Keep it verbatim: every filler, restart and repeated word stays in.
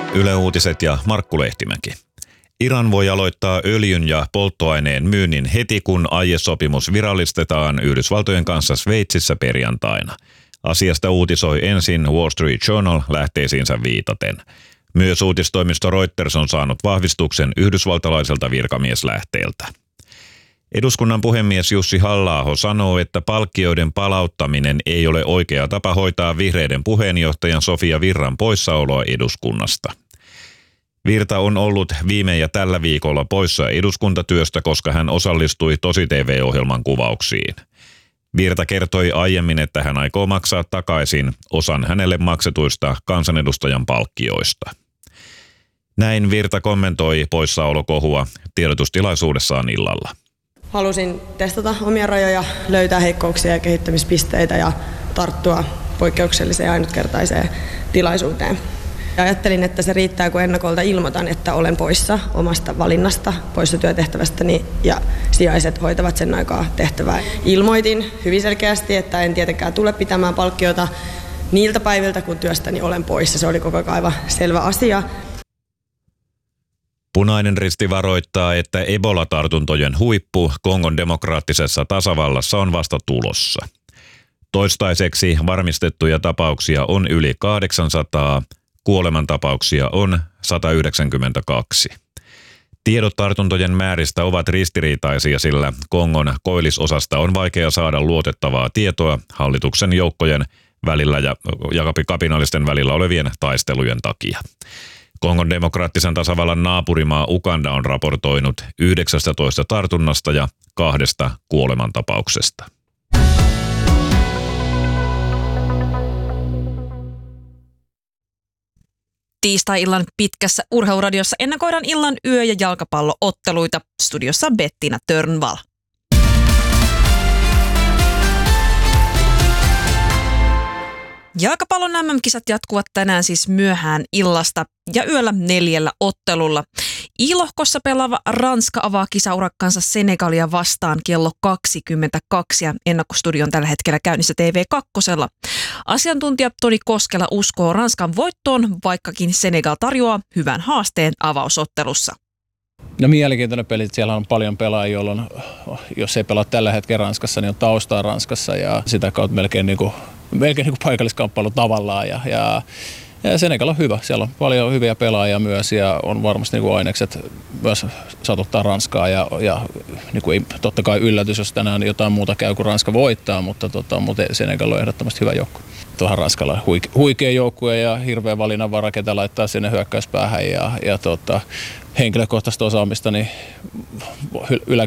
Yle Uutiset ja Markku Lehtimäki. Iran voi aloittaa öljyn ja polttoaineen myynnin heti, kun aiesopimus virallistetaan Yhdysvaltojen kanssa Sveitsissä perjantaina. Asiasta uutisoi ensin Wall Street Journal lähteisiinsä viitaten. Myös uutistoimisto Reuters on saanut vahvistuksen yhdysvaltalaiselta virkamieslähteeltä. Eduskunnan puhemies Jussi Halla-aho sanoo, että palkkioiden palauttaminen ei ole oikea tapa hoitaa vihreiden puheenjohtajan Sofia Virran poissaoloa eduskunnasta. Virta on ollut viime ja tällä viikolla poissa eduskuntatyöstä, koska hän osallistui Tosi-T V-ohjelman kuvauksiin. Virta kertoi aiemmin, että hän aikoo maksaa takaisin osan hänelle maksetuista kansanedustajan palkkioista. Näin Virta kommentoi poissaolokohua tiedotustilaisuudessaan illalla. Halusin testata omia rajoja, löytää heikkouksia ja kehittämispisteitä ja tarttua poikkeukselliseen ja ainutkertaiseen tilaisuuteen. Ja ajattelin, että se riittää, kun ennakolta ilmoitan, että olen poissa omasta valinnasta, poissa työtehtävästäni ja sijaiset hoitavat sen aikaa tehtävää. Ilmoitin hyvin selkeästi, että en tietenkään tule pitämään palkkiota niiltä päiviltä, kun työstäni olen poissa. Se oli koko ajan aivan selvä asia. Punainen Risti varoittaa, että Ebola-tartuntojen huippu Kongon demokraattisessa tasavallassa on vasta tulossa. Toistaiseksi varmistettuja tapauksia on yli kahdeksansataa, kuolemantapauksia on sata yhdeksänkymmentäkaksi. Tiedot tartuntojen määristä ovat ristiriitaisia, sillä Kongon koillisosasta on vaikea saada luotettavaa tietoa hallituksen joukkojen välillä ja, ja kapinallisten välillä olevien taistelujen takia. Kongon demokraattisen tasavallan naapurimaa Uganda on raportoinut yhdeksästätoista tartunnasta ja kahdesta kuolemantapauksesta. Tiistai-illan pitkässä urheiluradiossa ennakoidaan illan yö- ja jalkapallootteluita. Studiossa Bettina Törnvall. Jalkapallon M M-kisat jatkuvat tänään siis myöhään illasta ja yöllä neljällä ottelulla. I-lohkossa pelaava Ranska avaa kisaurakkansa Senegalia vastaan kello kaksikymmentäkaksi ja ennakkostudio on tällä hetkellä käynnissä T V kaksi. Asiantuntija Toni Koskela uskoo Ranskan voittoon, vaikkakin Senegal tarjoaa hyvän haasteen avausottelussa. No mielenkiintoinen peli, siellä on paljon pelaajia, jolloin jos ei pelaa tällä hetkellä Ranskassa, niin on taustaa Ranskassa ja sitä kautta melkein, niin kuin, melkein niin kuin paikalliskamppailu tavallaan. Ja, ja, ja Senegal on hyvä, siellä on paljon hyviä pelaajia myös ja on varmasti niin kuin ainekset myös satuttaa Ranskaa. Ja, ja niin kuin ei totta kai yllätys, jos tänään jotain muuta käy kuin Ranska voittaa, mutta, tota, mutta Senegal on ehdottomasti hyvä joukkue. Tuohan Ranskalla on huike, huikea joukkue ja hirveä valinnanvara, ketä laittaa sinne hyökkäyspäähän ja, ja tota, henkilökohtaista osaamista niin ylä,